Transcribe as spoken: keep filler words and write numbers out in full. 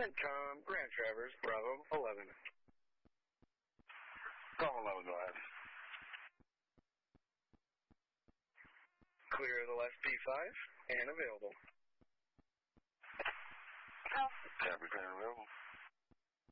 CENTCOM, Grand Traverse, Bravo eleven. Bravo eleven, go ahead. Clear the left B five and available. Copy, clear and available.